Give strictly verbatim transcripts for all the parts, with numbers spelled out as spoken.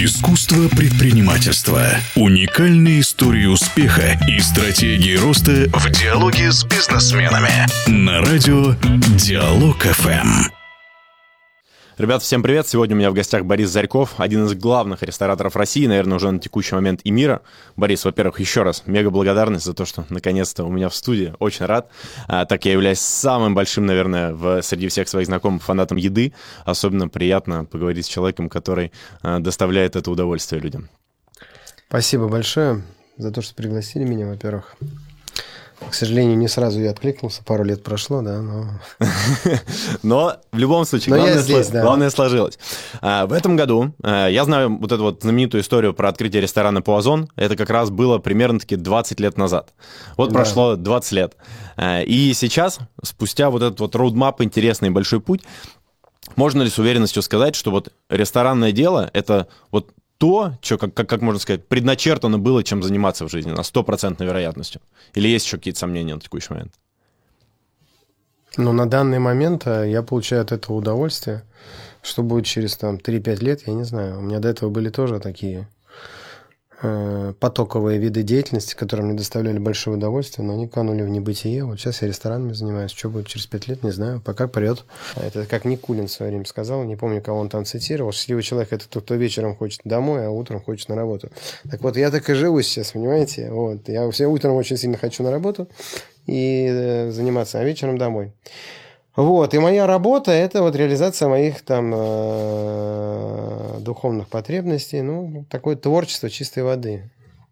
Искусство предпринимательства. Уникальные истории успеха и стратегии роста в диалоге с бизнесменами. На радио Диалог эф эм. Ребята, всем привет! Сегодня у меня в гостях Борис Зарьков, один из главных рестораторов России, наверное, уже на текущий момент и мира. Борис, во-первых, еще раз мега благодарность за то, что наконец-то у меня в студии. Очень рад. А, так я являюсь самым большим, наверное, в, среди всех своих знакомых фанатом еды. Особенно приятно поговорить с человеком, который а, доставляет это удовольствие людям. Спасибо большое за то, что пригласили меня, во-первых. К сожалению, не сразу я откликнулся, пару лет прошло, да, но... Но в любом случае, но главное, здесь, сло... да. главное сложилось. А, в этом году а, я знаю вот эту вот знаменитую историю про открытие ресторана «Пуазон». Это как раз было примерно-таки двадцать лет назад. Вот да. Прошло двадцать лет. А, и сейчас, спустя вот этот вот роудмап, интересный большой путь, можно ли с уверенностью сказать, что вот ресторанное дело — это вот то, что, как, как, как можно сказать, предначертано было, чем заниматься в жизни, на стопроцентной вероятностью? Или есть еще какие-то сомнения на текущий момент? Ну, на данный момент я получаю от этого удовольствие. Что будет через там, три-пять лет, я не знаю. У меня до этого были тоже такие э, потоковые виды деятельности, которые мне доставляли большое удовольствие, но они канули в небытие. Вот сейчас я ресторанами занимаюсь. Что будет через пять лет, не знаю. Пока прет. Это как Никулин в свое время сказал, не помню, кого он там цитировал. Счастливый человек – это тот, кто вечером хочет домой, а утром хочет на работу. Так вот, я так и живу сейчас, понимаете? Вот. Я все утром очень сильно хочу на работу и э, заниматься, а вечером домой. Вот, и моя работа – это вот реализация моих там э, духовных потребностей, ну, такое творчество чистой воды.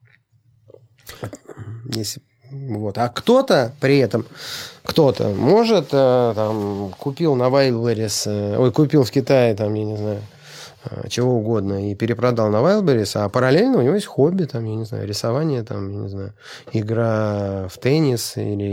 Если, вот. А кто-то при этом, кто-то может, э, там, купил на Wildberries, э, ой, купил в Китае, там, я не знаю, э, чего угодно, и перепродал на Wildberries, а параллельно у него есть хобби, там, я не знаю, рисование, там, я не знаю, игра в теннис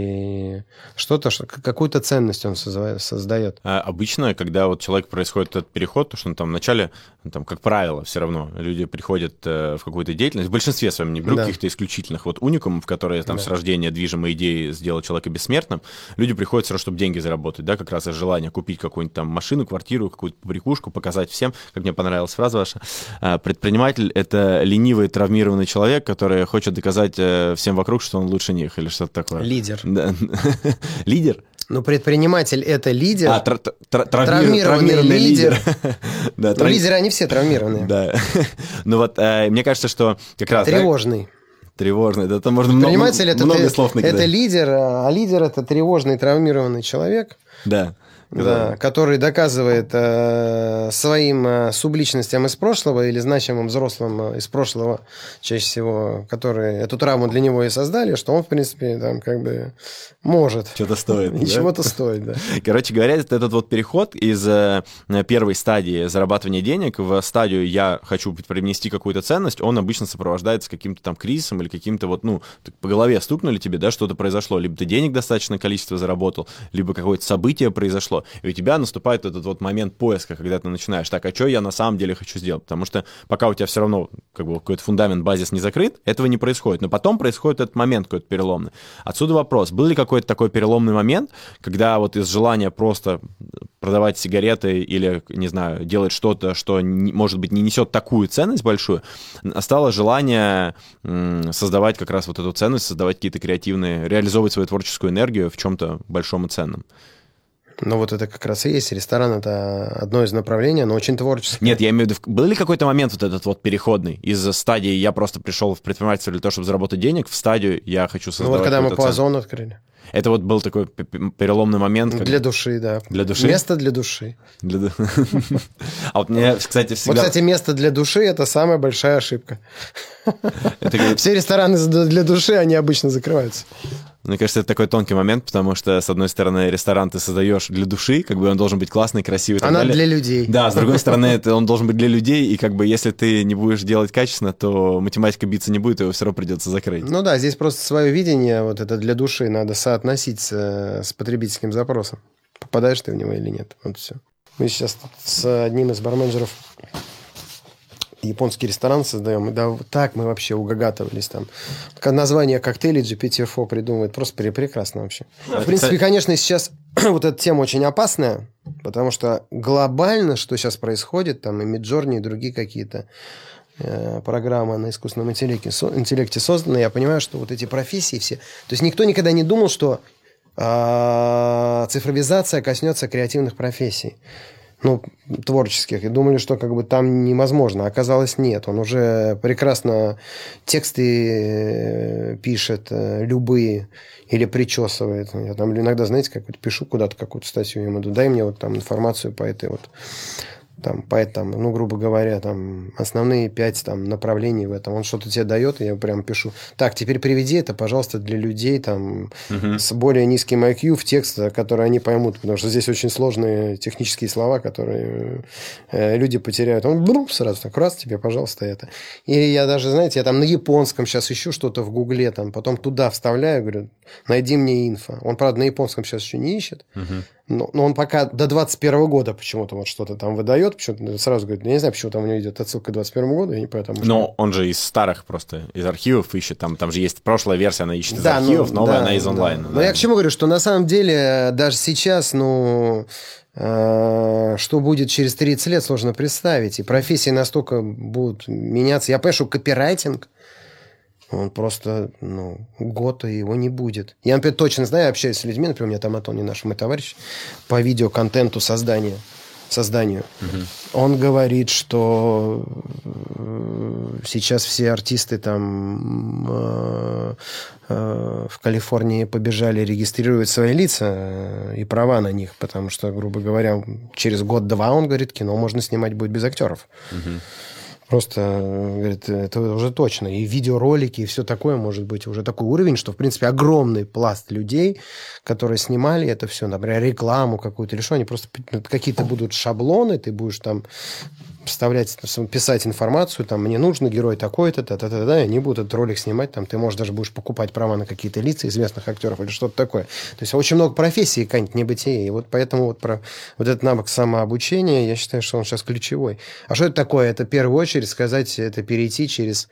или что-то, что, какую-то ценность он создает. А обычно, когда вот человек происходит этот переход, то что он там вначале, там, как правило, все равно люди приходят э, в какую-то деятельность, в большинстве своем, не беру да. каких-то исключительных вот уникумов, которые там да. с рождения движимой идеей сделать человека бессмертным, люди приходят сразу, чтобы деньги заработать, да, как раз из желания купить какую-нибудь там машину, квартиру, какую-то побрякушку, показать всем, как мне понравилась фраза ваша. Предприниматель — это ленивый, травмированный человек, который хочет доказать всем вокруг, что он лучше них, или что-то такое. Лидер. Да. Лидер? Ну, предприниматель — это лидер. А, тр- тр- тр- травмированный, травмированный лидер. да, ну, трав... лидеры, они все травмированные. Да. ну вот, э, мне кажется, что как раз... Тревожный. Да, тревожный. Да, там можно много, это, много это, слов накидать. Это лидер, а лидер — это тревожный, травмированный человек. Да. Да, который доказывает э, своим э, субличностям из прошлого или значимым взрослым из прошлого, чаще всего, которые эту травму для него и создали, что он, в принципе, там как бы может. Что-то стоит. И чего-то стоит, да. Короче говоря, этот вот переход из э, первой стадии зарабатывания денег в стадию «я хочу привнести какую-то ценность», он обычно сопровождается каким-то там кризисом или каким-то вот, ну, по голове стукнули тебе, да, что-то произошло. Либо ты денег достаточное количество заработал, либо какое-то событие произошло. И у тебя наступает этот вот момент поиска, когда ты начинаешь, так, а что я на самом деле хочу сделать? Потому что пока у тебя все равно как бы какой-то фундамент, базис не закрыт, этого не происходит. Но потом происходит этот момент какой-то переломный. Отсюда вопрос, был ли какой-то такой переломный момент, когда вот из желания просто продавать сигареты или, не знаю, делать что-то, что, может быть, не несет такую ценность большую, стало желание создавать как раз вот эту ценность, создавать какие-то креативные, реализовывать свою творческую энергию в чем-то большом и ценном? Ну, вот это как раз и есть. Ресторан – это одно из направлений, но очень творческое. Нет, я имею в виду, был ли какой-то момент вот этот вот переходный из стадии «я просто пришел в предпринимательство для того, чтобы заработать денег» в стадию «я хочу создавать». Ну, вот когда мы Пуазон открыли. Это вот был такой переломный момент. Как... Для души, да. Для души? Место для души. Для... А вот мне, кстати, всегда... Вот, кстати, место для души – это самая большая ошибка. Все рестораны для души, они обычно закрываются. Мне кажется, это такой тонкий момент, потому что, с одной стороны, ресторан ты создаешь для души, как бы он должен быть классный, красивый и так Она далее. для людей. Да, с другой стороны, это он должен быть для людей, и как бы если ты не будешь делать качественно, то математика биться не будет, его все равно придется закрыть. Ну да, здесь просто свое видение, вот это для души, надо соотносить с, с потребительским запросом. Попадаешь ты в него или нет. Вот все. Мы сейчас тут с одним из барменджеров японский ресторан создаем, и да, вот так мы вообще угагатывались там. Название коктейлей джи пи ти эф о придумывает, просто прекрасно вообще. А в принципе, кстати... конечно, сейчас вот эта тема очень опасная, потому что глобально, что сейчас происходит, там и Midjourney, и другие какие-то программа на искусственном интеллекте, интеллекте создана, я понимаю, что вот эти профессии все... То есть никто никогда не думал, что э, цифровизация коснется креативных профессий, ну, творческих. И думали, что как бы там невозможно. Оказалось, нет. Он уже прекрасно тексты пишет любые или причесывает. Я там иногда, знаете, как вот пишу куда-то какую-то статью, ему дай мне вот там информацию по этой вот... Там, поэт, там, ну, грубо говоря, там, основные пять там, направлений в этом. Он что-то тебе дает, и я прям пишу. Так, теперь приведи это, пожалуйста, для людей там, uh-huh. с более низким ай кью в текст, который они поймут, потому что здесь очень сложные технические слова, которые э, люди потеряют. Он бру, сразу так, раз тебе, пожалуйста, это. И я даже, знаете, я там на японском сейчас ищу что-то в Гугле, там, потом туда вставляю, говорю, найди мне инфо. Он, правда, на японском сейчас еще не ищет. Uh-huh. Но, но он пока до двадцать первого года почему-то вот что-то там выдает, почему-то сразу говорит, я не знаю, почему там у него идет отсылка к двадцать первому году, я не поэтому. Но что... он же из старых просто, из архивов ищет, там, там же есть прошлая версия, она ищет из да, архивов, ну, новая да, она из онлайна. Да. Да. Но я к чему говорю, что на самом деле даже сейчас, ну, э, что будет через тридцать лет, сложно представить, и профессии настолько будут меняться. Я понимаю, что копирайтинг, он просто, ну, год, и его не будет. Я, например, точно знаю, общаюсь с людьми, например, у меня там Антон, наш мой товарищ, по видеоконтенту создания, созданию. Угу. Он говорит, что сейчас все артисты там э, э, в Калифорнии побежали регистрировать свои лица и права на них, потому что, грубо говоря, через год-два, он говорит, кино можно снимать будет без актеров. Угу. Просто, говорит, это уже точно. И видеоролики, и все такое может быть уже такой уровень, что, в принципе, огромный пласт людей, которые снимали это все, например, рекламу какую-то или что, они просто какие-то будут шаблоны, ты будешь там вставлять, писать информацию, там, мне нужно герой такой-то, та-та-та-та, и они будут этот ролик снимать, там, ты, может, даже будешь покупать права на какие-то лица известных актеров или что-то такое. То есть очень много профессий, какая-нибудь небытие, и вот поэтому вот, про, вот этот навык самообучения, я считаю, что он сейчас ключевой. А что это такое? Это в первую очередь сказать, это перейти через...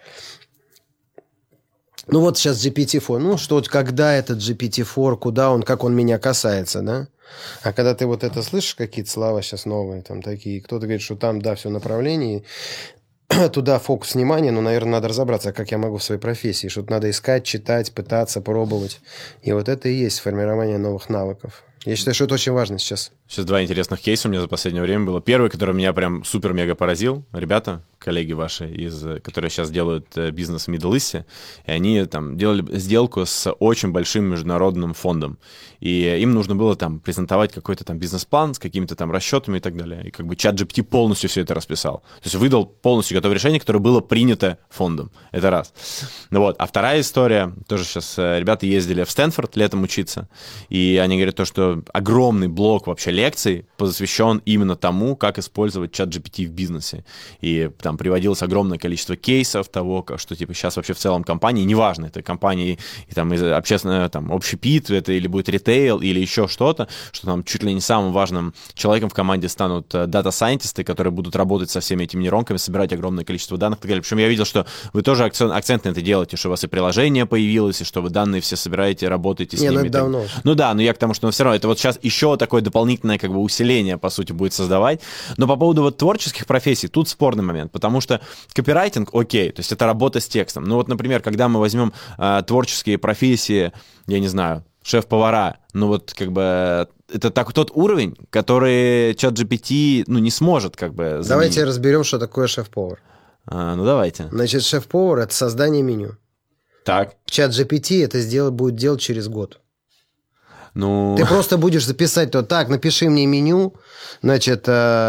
Ну вот сейчас джи пи ти четыре, ну что, когда этот джи пи ти четыре, куда он, как он меня касается, да? А когда ты вот это слышишь, какие-то слова сейчас новые, там такие, кто-то говорит, что там, да, все направление, туда фокус внимания, ну, наверное, надо разобраться, как я могу в своей профессии, что-то надо искать, читать, пытаться, пробовать. И вот это и есть формирование новых навыков. Я считаю, что это очень важно сейчас. Сейчас два интересных кейса у меня за последнее время было. Первый, который меня прям супер-мега поразил. Ребята, коллеги ваши, из, которые сейчас делают бизнес в Middle East, и они там делали сделку с очень большим международным фондом. И им нужно было там презентовать какой-то там бизнес-план с какими-то там расчетами и так далее. И как бы чат джи пи ти полностью все это расписал. То есть выдал полностью готовое решение, которое было принято фондом. Это раз. Ну вот. А вторая история, тоже сейчас ребята ездили в Стэнфорд летом учиться, и они говорят то, что огромный блок вообще лекций посвящен именно тому, как использовать чат джи пи ти в бизнесе. И там приводилось огромное количество кейсов того, как, что типа сейчас вообще в целом компании, неважно, это компании и, там, из общественного, там, общепит, это или будет ритейл, или еще что-то, что там чуть ли не самым важным человеком в команде станут дата-сайентисты, которые будут работать со всеми этими нейронками, собирать огромное количество данных и так далее. Причем я видел, что вы тоже акцент, акцент на это делаете, что у вас и приложение появилось, и что вы данные все собираете, работаете с не, ними. Ну, давно. Ну да, но я к тому, что ну, все равно это вот сейчас еще такое дополнительное как бы усиление, по сути, будет создавать. Но по поводу вот творческих профессий, тут спорный момент, потому что копирайтинг, окей, то есть это работа с текстом. Ну вот, например, когда мы возьмем э, творческие профессии, я не знаю, шеф-повара, ну вот как бы это так, тот уровень, который чат джи пи ти ну, не сможет как бы заменить. Давайте разберем, что такое шеф-повар. А, ну давайте. Значит, шеф-повар – это создание меню. Так. Чат джи пи ти это сделать, будет делать через год. Ну... Ты просто будешь записать то так, напиши мне меню, значит,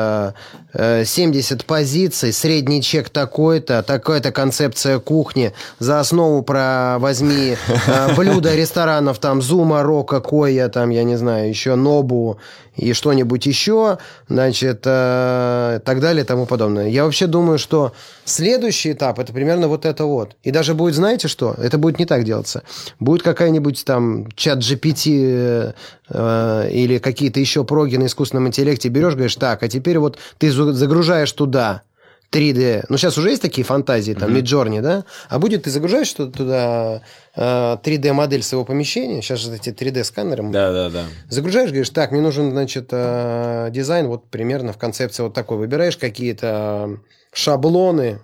семьдесят позиций, средний чек такой-то, такая-то концепция кухни, за основу про возьми блюда ресторанов, там, Зума, Рока, Коя, там, я не знаю, еще Нобу и что-нибудь еще, значит, так далее и тому подобное. Я вообще думаю, что следующий этап, это примерно вот это вот. И даже будет, знаете что, это будет не так делаться. Будет какая-нибудь там чат джи пи ти э, или какие-то еще проги на искусственном интеллекте, берешь, говоришь, так, а теперь вот ты загружаешь туда три дэ, ну сейчас уже есть такие фантазии, там, Midjourney, mm-hmm. да, а будет, ты загружаешь что-то туда э, три дэ-модель своего помещения, сейчас же эти три дэ-сканеры, да, да, да. загружаешь, говоришь, так, мне нужен, значит, э, дизайн вот примерно в концепции вот такой, выбираешь какие-то шаблоны,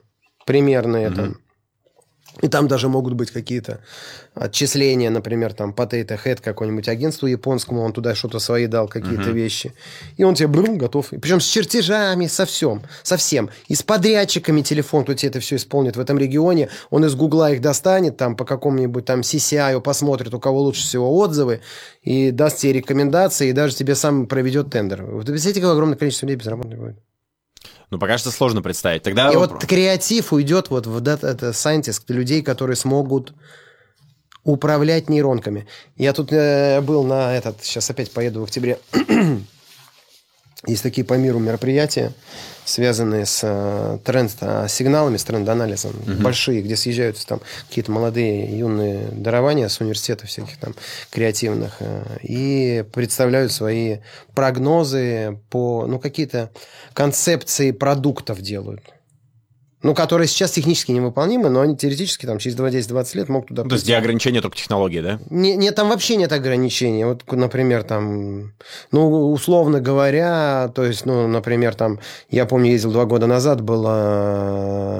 примерные Угу. там. И там даже могут быть какие-то отчисления, например, там Potato Head какое-нибудь агентству японскому, он туда что-то свои дал, какие-то uh-huh. вещи. И он тебе брум, готов. И причем с чертежами, со всем, со всем. И с подрядчиками телефон, кто тебе это все исполнит в этом регионе. Он из Гугла их достанет, там по какому-нибудь там си си ай посмотрит, у кого лучше всего отзывы, и даст тебе рекомендации, и даже тебе сам проведет тендер. Вы представляете, какое огромное количество людей безработных будет? Ну, пока что сложно представить. Тогда... И вот креатив уйдет вот в data scientist, людей, которые смогут управлять нейронками. Я тут э, был на этот... Сейчас опять поеду в октябре. Есть такие по миру мероприятия, связанные с э, тренд-сигналами, с тренд-анализом. Uh-huh. Большие, где съезжаются там какие-то молодые юные дарования с университетов всяких там креативных э, и представляют свои прогнозы по... Ну, какие-то концепции продуктов делают. Ну, которые сейчас технически невыполнимы, но они теоретически там через десять-двадцать лет могут туда... То есть, где ограничения только технологии, да? Не, нет, там вообще нет ограничений. Вот, например, там, ну, условно говоря, то есть, ну, например, там, я помню, ездил два года назад, было,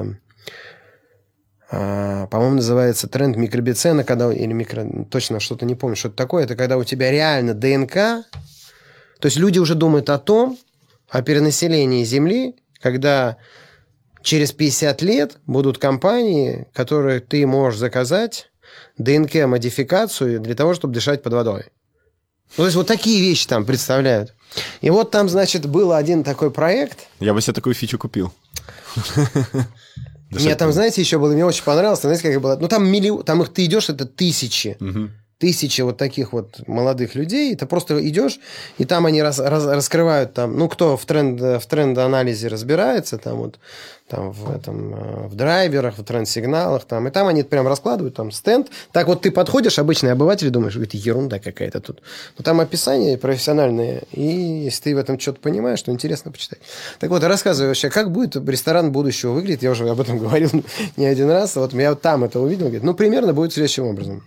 а, по-моему, называется тренд микробицена, когда, или микро, точно что-то не помню, что это такое, это когда у тебя реально ДНК, то есть, люди уже думают о том, о перенаселении Земли, когда... Через пятьдесят лет будут компании, которые ты можешь заказать ДНК-модификацию для того, чтобы дышать под водой. Ну, то есть, вот такие вещи там представляют. И вот там, значит, был один такой проект. Я бы себе такую фичу купил. Мне там, знаете, еще было, мне очень понравилось. Знаете, как было? Ну, там миллион, там их ты идешь, это тысячи. Тысячи вот таких вот молодых людей, и ты просто идешь, и там они раз, раз, раскрывают там, ну, кто в, тренд, в тренд-анализе разбирается, там вот, там в, этом, в драйверах, в тренд-сигналах, там, и там они прям раскладывают, там, стенд. Так вот ты подходишь, обычный обыватель, думаешь, это ерунда какая-то тут. Но там описания профессиональные, и если ты в этом что-то понимаешь, то интересно почитать. Так вот, рассказывай вообще, как будет ресторан будущего выглядеть, я уже об этом говорил не один раз, вот я вот там это увидел, говорит, ну, примерно будет следующим образом.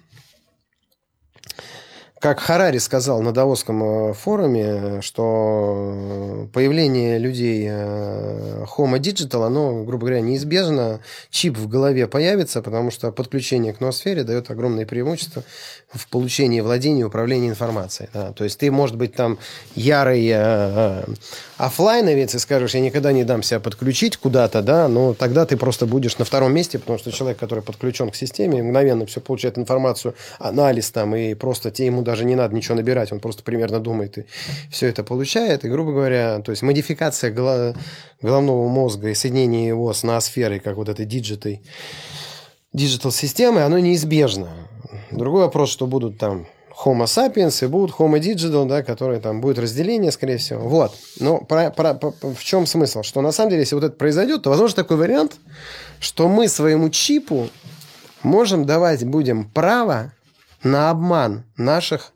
Как Харари сказал на Давосском форуме, что появление людей Homo Digital, оно, грубо говоря, неизбежно. Чип в голове появится, потому что подключение к ноосфере дает огромные преимущества в получении, владении, управлении информацией. Да. То есть ты, может быть, там ярый э, оффлайновец и скажешь, я никогда не дам себя подключить куда-то, да, но тогда ты просто будешь на втором месте, потому что человек, который подключен к системе, мгновенно все получает информацию, анализ там, и просто тебе ему даже не надо ничего набирать, он просто примерно думает и все это получает. И, грубо говоря, то есть модификация голо- головного мозга и соединение его с ноосферой, как вот этой диджитой, диджитал-системы, оно неизбежно. Другой вопрос, что будут там Homo sapiens и будут Homo digital, да, которые там будет разделение, скорее всего. Вот. Но про, про, про, в чем смысл? Что на самом деле, если вот это произойдет, то возможно такой вариант, что мы своему чипу можем давать будем право на обман наших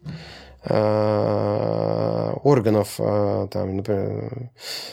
э, органов, э, там, например,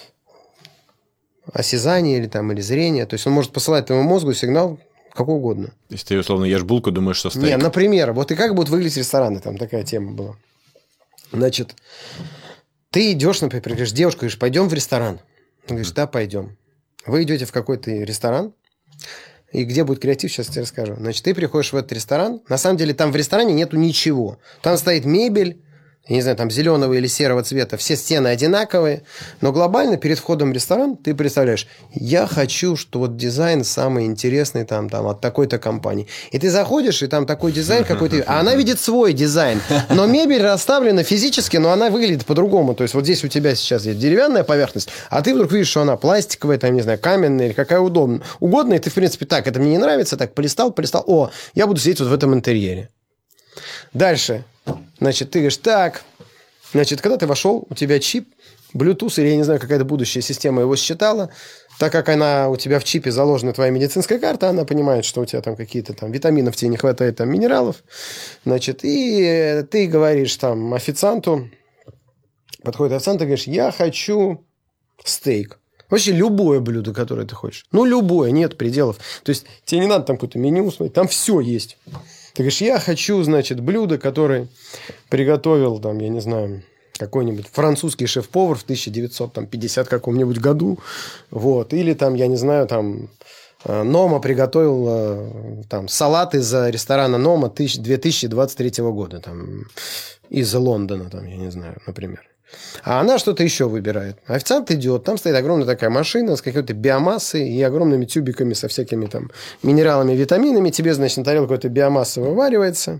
осязания или, там, или зрения. То есть он может посылать твоему мозгу сигнал какой угодно. То есть ты, условно, ешь булку, думаешь, что стейк. Не, например, вот и как будут выглядеть рестораны, там такая тема была. Значит, ты идешь, например, говоришь, девушка, говоришь, пойдем в ресторан. Ты говоришь, да, пойдем. Вы идете в какой-то ресторан, и где будет креатив, сейчас я тебе расскажу. Значит, ты приходишь в этот ресторан, на самом деле там в ресторане нету ничего. Там стоит мебель, я не знаю, там зеленого или серого цвета, все стены одинаковые, но глобально перед входом в ресторан ты представляешь, я хочу, что вот дизайн самый интересный там, там от такой-то компании. И ты заходишь, и там такой дизайн какой-то, а она видит свой дизайн, но мебель расставлена физически, но она выглядит по-другому. То есть вот здесь у тебя сейчас есть деревянная поверхность, а ты вдруг видишь, что она пластиковая, там, не знаю, каменная или какая удобная, угодно, и ты, в принципе, так, это мне не нравится, так, полистал, полистал, о, я буду сидеть вот в этом интерьере. Дальше. Значит, ты говоришь, так, значит, когда ты вошел, у тебя чип, Bluetooth, или, я не знаю, какая-то будущая система его считала, так как она у тебя в чипе заложена твоя медицинская карта, она понимает, что у тебя там какие-то там витаминов тебе не хватает, там минералов, значит, и ты говоришь там официанту, подходит официант, ты говоришь, я хочу стейк. Вообще любое блюдо, которое ты хочешь. Ну, любое, нет пределов. То есть тебе не надо там какое-то меню смотреть, там все есть. Ты говоришь, я хочу, значит, блюдо, которое приготовил, там, я не знаю, какой-нибудь французский шеф-повар в тысяча девятьсот пятидесятом каком-нибудь году. Вот. Или там, я не знаю, там, Нома приготовил там салат из ресторана Нома две тысячи двадцать третьего года, там, из Лондона, там, я не знаю, например. А она что-то еще выбирает. Официант идет, там стоит огромная такая машина с какой-то биомассой и огромными тюбиками со всякими там минералами, витаминами. Тебе, значит, на тарелку эта биомасса вываривается.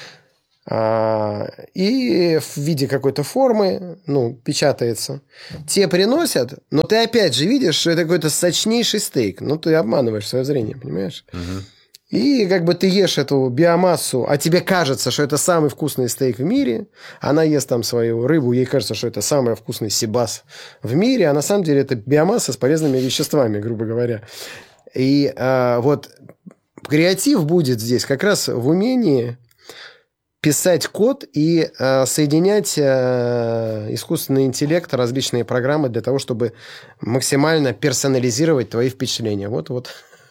И в виде какой-то формы, ну, печатается. Тебе приносят, но ты опять же видишь, что это какой-то сочнейший стейк. Ну, ты обманываешь свое зрение, понимаешь? Угу. И как бы ты ешь эту биомассу, а тебе кажется, что это самый вкусный стейк в мире. Она ест там свою рыбу, ей кажется, что это самый вкусный сибас в мире. А на самом деле это биомасса с полезными веществами, грубо говоря. И а, вот креатив будет здесь как раз в умении писать код и э, соединять э, искусственный интеллект, различные программы для того, чтобы максимально персонализировать твои впечатления. Вот-вот.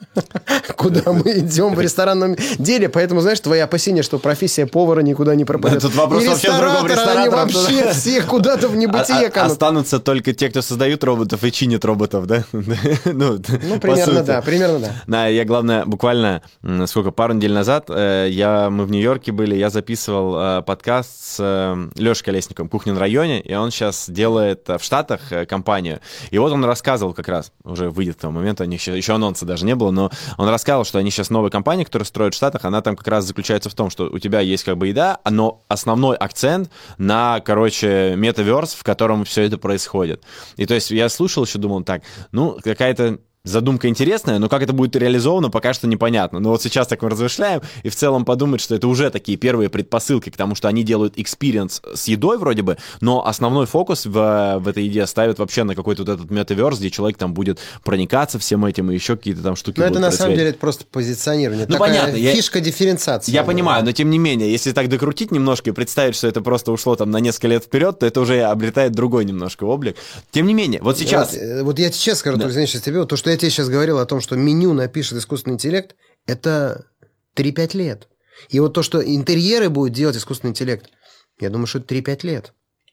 Куда мы идем в ресторанном деле. Поэтому, знаешь, твои опасения, что профессия повара никуда не пропадет. Тут вопрос и вообще в другом. Они вообще всех куда-то в небытие канут. Останутся только те, кто создают роботов и чинит роботов, да? Ну, примерно да, примерно да. Да, я, главное, буквально, сколько, пару недель назад, я, мы в Нью-Йорке были, я записывал подкаст с Лешей Колесниковым «Кухня на районе», и он сейчас делает в Штатах компанию. И вот он рассказывал как раз, уже выйдет к тому моменту, у них еще, еще анонса даже не было, но он рассказывал, что они сейчас новая компания, которая строят в Штатах, она там как раз заключается в том, что у тебя есть как бы еда, но основной акцент на, короче, метаверс, в котором все это происходит. И то есть я слушал еще, думал так, ну, какая-то задумка интересная, но как это будет реализовано, пока что непонятно. Но вот сейчас так мы размышляем, и в целом подумать, что это уже такие первые предпосылки к тому, что они делают экспириенс с едой вроде бы, но основной фокус в, в этой еде ставят вообще на какой-то вот этот метаверс, где человек там будет проникаться всем этим, и еще какие-то там штуки но будут это на происходить. самом деле это просто позиционирование. Ну, такая понятно, фишка я, дифференциации. Я понимаю, но тем не менее, если так докрутить немножко и представить, что это просто ушло там на несколько лет вперед, то это уже обретает другой немножко облик. Тем не менее, вот сейчас... Вот, вот я тебе честно скажу, да. Извините, тебе, то, что я тебе сейчас говорил о том, что меню напишет искусственный интеллект, это три-пять лет. И вот то, что интерьеры будет делать искусственный интеллект, я думаю, что это три-пять лет.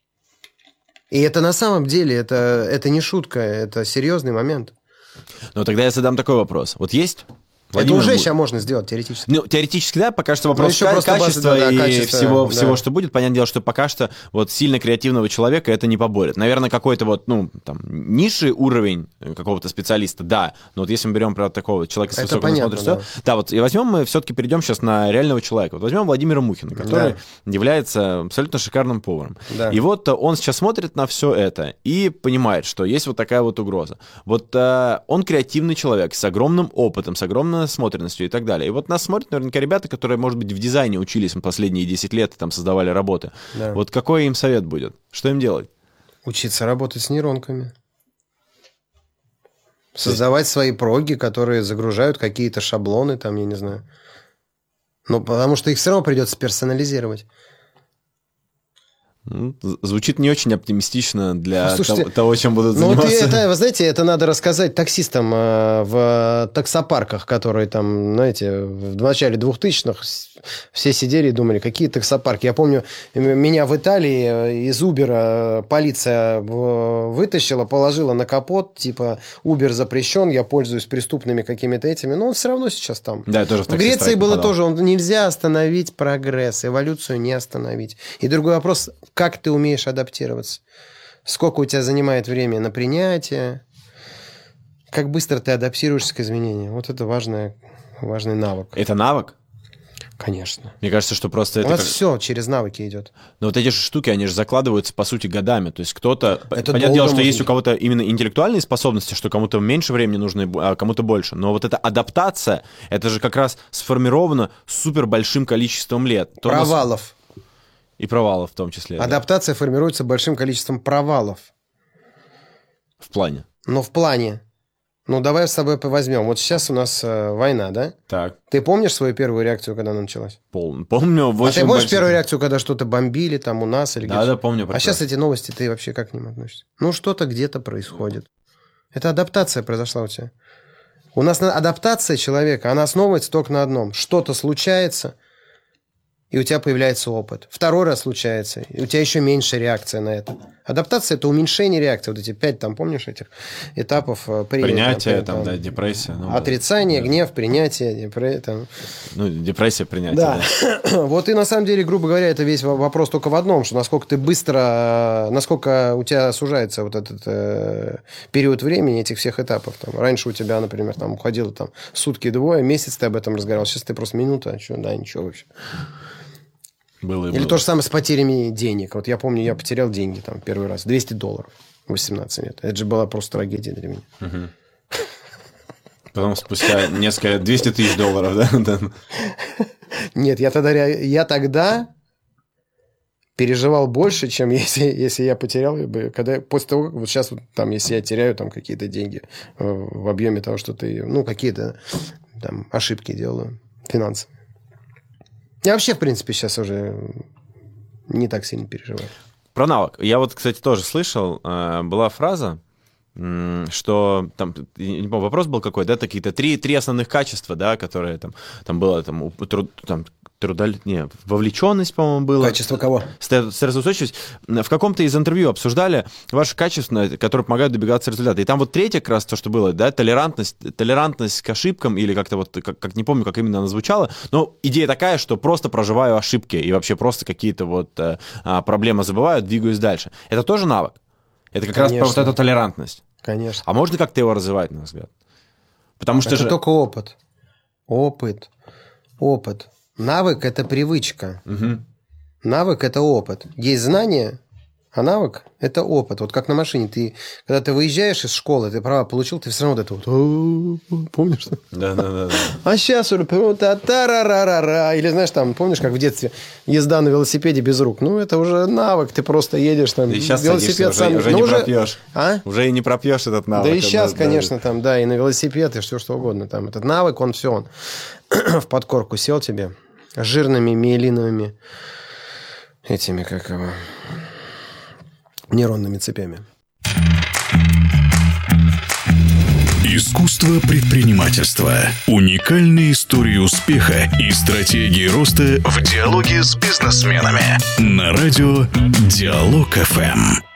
И это на самом деле, это, это не шутка, это серьезный момент. Ну, тогда я задам такой вопрос. Вот есть... Владимир, это уже сейчас можно сделать теоретически. Ну, теоретически, да, пока что вопрос ка- качества база, да, и качество, всего, да. всего, что будет. Понятное дело, что пока что вот сильно креативного человека это не поборет. Наверное, какой-то вот, ну, там, низший уровень какого-то специалиста, да. Но вот если мы берем, правда, такого человека с это высоким насмотренностью, да. да, вот и возьмем мы все-таки перейдем сейчас на реального человека. Вот возьмем Владимира Мухина, который да. является абсолютно шикарным поваром. Да. И вот он сейчас смотрит на все это и понимает, что есть вот такая вот угроза. Вот э, он креативный человек с огромным опытом, с огромной насмотренностью и так далее. И вот нас смотрят наверняка ребята, которые, может быть, в дизайне учились последние десять лет и там создавали работы. Да. Вот какой им совет будет? Что им делать? Учиться работать с нейронками. Создавать свои проги, которые загружают какие-то шаблоны, там, я не знаю. Ну, потому что их все равно придется персонализировать. Звучит не очень оптимистично для Слушайте, того, того, чем будут заниматься. Ну, это, вы знаете, это надо рассказать таксистам э, в таксопарках, которые там, знаете, в начале двухтысячных все сидели и думали, какие таксопарки. Я помню, меня в Италии из Uber полиция вытащила, положила на капот, типа, Uber запрещен, я пользуюсь преступными какими-то этими, но он все равно сейчас там. Да, тоже в, в Греции было попадал. Тоже, он, нельзя остановить прогресс, эволюцию не остановить. И другой вопрос, как ты умеешь адаптироваться? Сколько у тебя занимает время на принятие? Как быстро ты адаптируешься к изменениям? Вот это важный, важный навык. Это навык? Конечно. Мне кажется, что просто это... У нас как... все через навыки идет. Но вот эти же штуки, они же закладываются, по сути, годами. То есть кто-то... Это понятное дело, что может... есть у кого-то именно интеллектуальные способности, что кому-то меньше времени нужно, а кому-то больше. Но вот эта адаптация, это же как раз сформировано супер большим количеством лет. То провалов. Нас... И провалов в том числе. Адаптация да. формируется большим количеством провалов. В плане? Ну, в плане. Ну, давай с тобой возьмем. Вот сейчас у нас э, война, да? Так. Ты помнишь свою первую реакцию, когда она началась? Пол... Помню. А ты помнишь первую реакцию, когда что-то бомбили там у нас? Или да, где-то? Да, помню. А сейчас эти новости ты вообще как к ним относишься? Ну, что-то где-то происходит. Это адаптация произошла у тебя. У нас адаптация человека, она основывается только на одном. Что-то случается, и у тебя появляется опыт. Второй раз случается, и у тебя еще меньше реакция на это. Адаптация – это уменьшение реакции. Вот эти пять, там, помнишь, этих этапов? При, принятие, там, там, там, да, депрессия. Ну, отрицание, да. гнев, принятие. Депре... Там. Ну, депрессия, принятие. Да. да. Вот и на самом деле, грубо говоря, это весь вопрос только в одном, что насколько ты быстро, насколько у тебя сужается вот этот э, период времени этих всех этапов. Там, раньше у тебя, например, там, уходило там, сутки-двое, месяц ты об этом разговаривал, сейчас ты просто минута, а что, да, ничего вообще. Было и Или было. то же самое с потерями денег. Вот я помню, я потерял деньги там первый раз. двести долларов в восемнадцать лет. Это же была просто трагедия для меня. Угу. Потом спустя несколько... двести тысяч долларов, да? Нет, я тогда, я тогда переживал больше, чем если, если я потерял. Когда, после того, как вот сейчас, вот, там, если я теряю там, какие-то деньги в объеме того, что ты... Ну, какие-то там ошибки делаю финансовые. Я вообще, в принципе, сейчас уже не так сильно переживаю. Про навык. Я вот, кстати, тоже слышал, была фраза, что там, не помню, вопрос был какой, да, какие-то три, три основных качества, да, которые там, там было, там, труд, там трудоль... не, вовлеченность, по-моему, было. Качество кого? Стрессоустойчивость. В каком-то из интервью обсуждали ваши качества, которые помогают добиваться результата. И там вот третье как раз то, что было, да, толерантность, толерантность к ошибкам, или как-то вот, как, как не помню, как именно она звучала, но идея такая, что просто проживаю ошибки и вообще просто какие-то вот а, проблемы забываю, двигаюсь дальше. Это тоже навык. Это как Конечно. раз про вот эту толерантность. Конечно. А можно как-то его развивать, на мой взгляд? Потому что это же... только опыт. Опыт. Опыт. Навык – это привычка. Угу. Навык – это опыт. Есть знание, а навык – это опыт. Вот как на машине. Ты, когда ты выезжаешь из школы, ты права получил, ты все равно вот это вот... Помнишь? Да, да, да. А сейчас уже... Та-та-ра-ра-ра. Или знаешь, там, помнишь, как в детстве езда на велосипеде без рук? Ну, это уже навык. Ты просто едешь там. И сейчас велосипед садишься, сам... уже, уже ну, не уже... пропьешь. А? Уже и не пропьешь этот навык. Да и сейчас, да, конечно, да. там, да, и на велосипед, и все что угодно. Там этот навык, он все, он в подкорку сел тебе жирными миелиновыми этими, как его, нейронными цепями. Искусство предпринимательства. Уникальные истории успеха и стратегии роста в диалоге с бизнесменами. На радио Диалог эф эм.